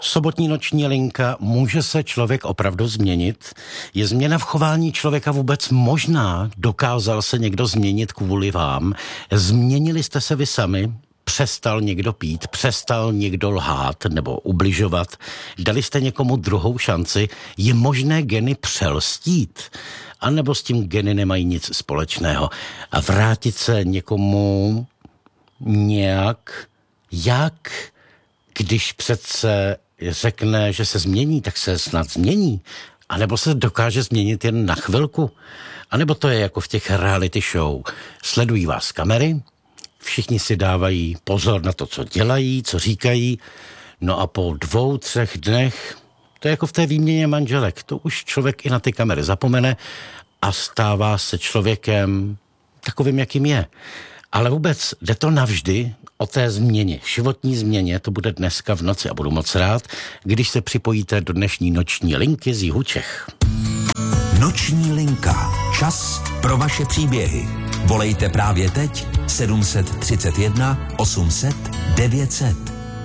Sobotní noční linka. Může se člověk opravdu změnit? Je změna v chování člověka vůbec možná? Dokázal se někdo změnit kvůli vám? Změnili jste se vy sami? Přestal někdo pít? Přestal někdo lhát nebo ubližovat? Dali jste někomu druhou šanci? Je možné geny přelstít? A nebo s tím geny nemají nic společného? A vrátit se někomu nějak? Jak? Když přece řekne, že se změní, tak se snad změní. A nebo se dokáže změnit jen na chvilku. A nebo to je jako v těch reality show. Sledují vás kamery, všichni si dávají pozor na to, co dělají, co říkají. No a po 2-3 dnech, to je jako v té výměně manželek, to už člověk i na ty kamery zapomene a stává se člověkem takovým, jakým je. Ale vůbec jde to navždy o té změně, životní změně, to bude dneska v noci a budu moc rád, když se připojíte do dnešní noční linky z jihu Čech. Noční linka. Čas pro vaše příběhy. Volejte právě teď 731 800 900.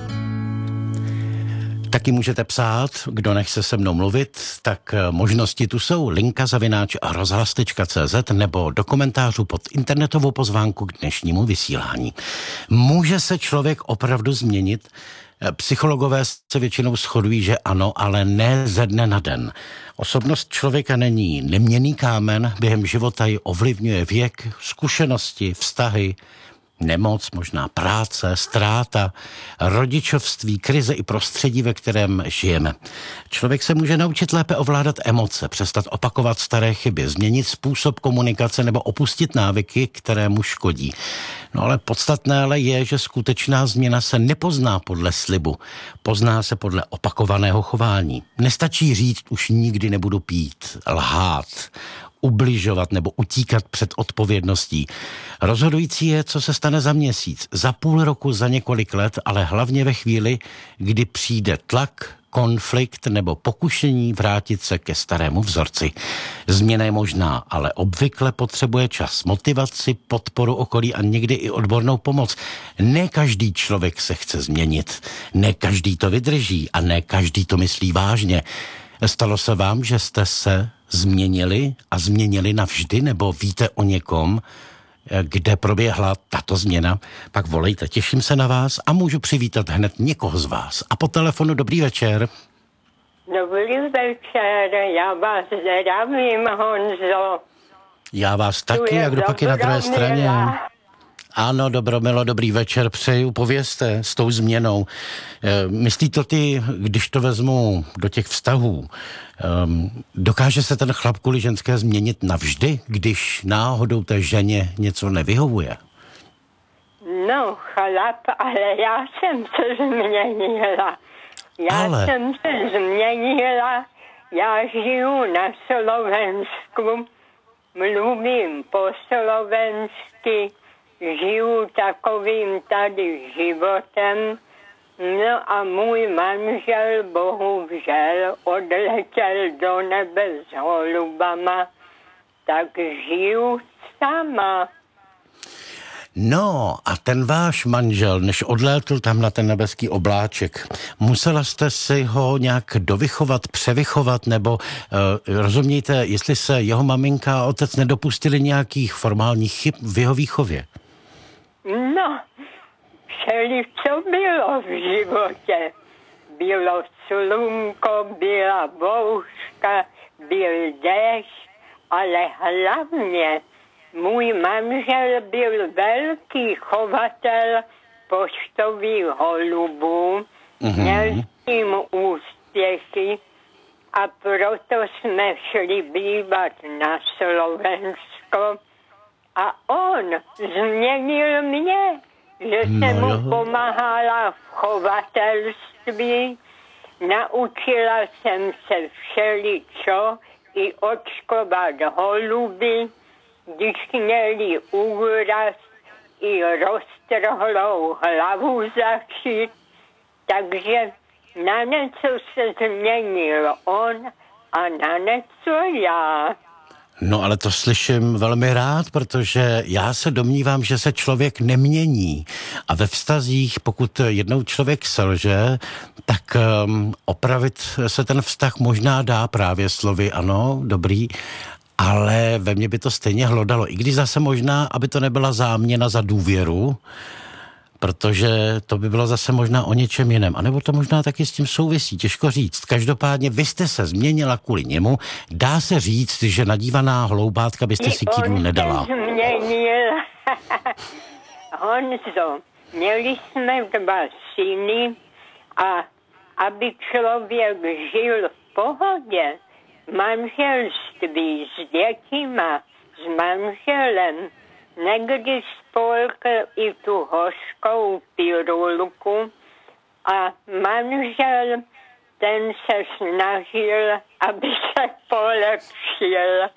Taky můžete psát, kdo nechce se mnou mluvit, tak možnosti tu jsou linka@rozhlas.cz nebo do komentářů pod internetovou pozvánku k dnešnímu vysílání. Může se člověk opravdu změnit? Psychologové se většinou shodují, že ano, ale ne ze dne na den. Osobnost člověka není neměnný kámen, během života ji ovlivňuje věk, zkušenosti, vztahy, nemoc, možná práce, ztráta, rodičovství, krize i prostředí, ve kterém žijeme. Člověk se může naučit lépe ovládat emoce, přestat opakovat staré chyby, změnit způsob komunikace nebo opustit návyky, které mu škodí. No ale podstatné je, že skutečná změna se nepozná podle slibu, pozná se podle opakovaného chování. Nestačí říct, už nikdy nebudu pít, lhát, ubližovat nebo utíkat před odpovědností. Rozhodující je, co se stane za měsíc, za půl roku, za několik let, ale hlavně ve chvíli, kdy přijde tlak, konflikt nebo pokušení vrátit se ke starému vzorci. Změna je možná, ale obvykle potřebuje čas, motivaci, podporu okolí a někdy i odbornou pomoc. Ne každý člověk se chce změnit, ne každý to vydrží a ne každý to myslí vážně. Stalo se vám, že jste se změnili a změnili navždy, nebo víte o někom, kde proběhla tato změna? Pak volejte, těším se na vás a můžu přivítat hned někoho z vás. A po telefonu dobrý večer. Dobrý večer, já vás zdravím, Honzo. Já vás taky, a kdo pak je na druhé straně? Ano, Dobromilo, dobrý večer přeju, povězte s tou změnou. Myslíte ty, když to vezmu do těch vztahů, dokáže se ten chlap kvůli ženské změnit navždy, když náhodou té ženě něco nevyhovuje? No, chlap, ale já jsem se změnila. Jsem se změnila, já žiju na Slovensku, mluvím po slovensky, žiju takovým tady životem, no a můj manžel bohužel odletěl do nebe s holubama, tak žiju sama. No a ten váš manžel, než odlétl tam na ten nebeský obláček, musela jste si ho nějak dovychovat, převychovat, nebo rozumějte, jestli se jeho maminka a otec nedopustili nějakých formálních chyb v jeho výchově? No, všeli, co bylo v životě. Bylo slunko, byla bouřka, byl déšť, ale hlavně můj manžel byl velký chovatel poštových holubů, měl s tím úspěchy a proto jsme šli bývat na Slovensko a on změnil mě, že jsem mu pomáhala v chovatelství, naučila jsem se všeličo i očkovat holuby, když měli úraz i roztrhlou hlavu začít, takže na něco se změnil on a na něco já. No ale to slyším velmi rád, protože já se domnívám, že se člověk nemění. A ve vztazích, pokud jednou člověk selže, tak opravit se ten vztah možná dá právě slovy, ano, dobrý, ale ve mně by to stejně hlodalo. I když zase možná, aby to nebyla záměna za důvěru, protože to by bylo zase možná o něčem jiném. A nebo to možná taky s tím souvisí, těžko říct. Každopádně vy jste se změnila kvůli němu. Dá se říct, že nadívaná hloubátka byste si kýdlu nedala. Změnil. Honzo, měli jsme 2 syny a aby člověk žil v pohodě, manželství s dětima, s manželem, někdy spolkl i tu hořkou pirulku a manžel, ten se snažil, aby se polepšil.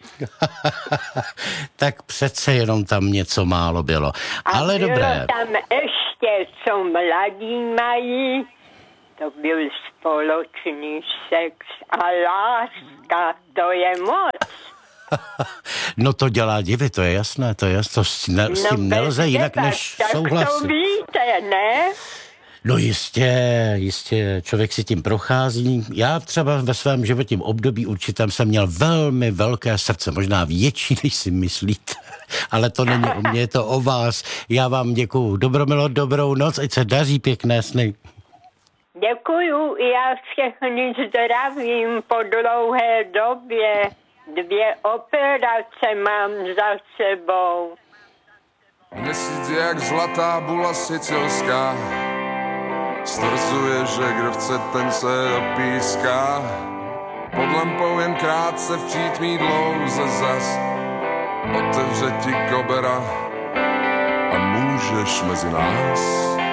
Tak přece jenom tam něco málo bylo. Ale bylo dobré. Tam ještě, co mladí mají, to byl společný sex a láska, to je moc. No to dělá divy, to je jasné, to je jasné. S tím nelze jinak než souhlasit. Tak to víte, ne? No jistě, člověk si tím prochází. Já třeba ve svém životním období určitém jsem měl velmi velké srdce, možná větší, než si myslíte. Ale to není o mě, je to o vás. Já vám děkuju. Dobromilo, dobrou noc, ať se daří, pěkné sny. Děkuju, já všechny zdravím po dlouhé době. 2 operace mám za sebou. Měsíc jak zlatá bula sicilská, stvrzuje, že kdo chce, ten se opíská. Pod lampou jen krátce v přítmí dlouze zas otevře ti kobera a můžeš mezi nás.